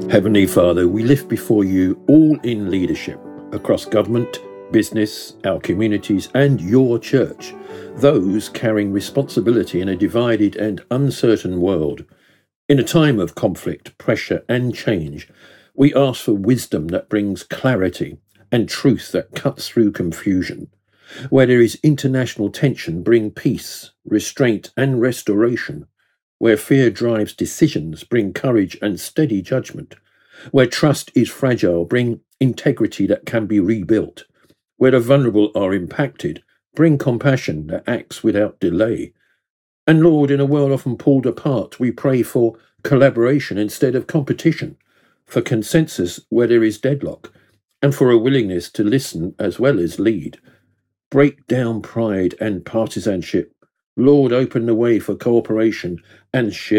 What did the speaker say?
Heavenly Father, we lift before you all in leadership across government, business, our communities, and your church, those carrying responsibility in a divided and uncertain world. In a time of conflict, pressure, and change, we ask for wisdom that brings clarity and truth that cuts through confusion. Where there is international tension, bring peace, restraint, and restoration. Where fear drives decisions, bring courage and steady judgment. Where trust is fragile, bring integrity that can be rebuilt. Where the vulnerable are impacted, bring compassion that acts without delay. And Lord, in a world often pulled apart, we pray for collaboration instead of competition, for consensus where there is deadlock, and for a willingness to listen as well as lead. Break down pride and partisanship. Lord, open the way for cooperation and share.